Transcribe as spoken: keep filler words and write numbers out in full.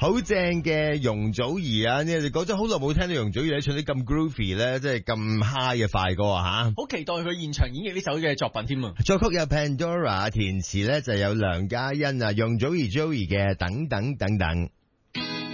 好正嘅容祖兒啊！你哋講咗好耐冇聽到容祖兒咧唱啲咁 groovy 咧，即係咁 high 嘅快歌啊吓！ 好期待佢現場演繹呢首嘅作品添啊！ 作曲有 Pandora， 填詞咧就有梁嘉欣啊，容祖兒 Joey 嘅等等等等。